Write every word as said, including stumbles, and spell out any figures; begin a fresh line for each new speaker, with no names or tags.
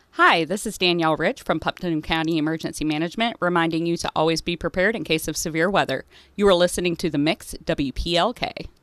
Hi, this is Danielle Rich from Putnam County Emergency Management, reminding you to always be prepared in case of severe weather. You are listening to The Mix, W P L K.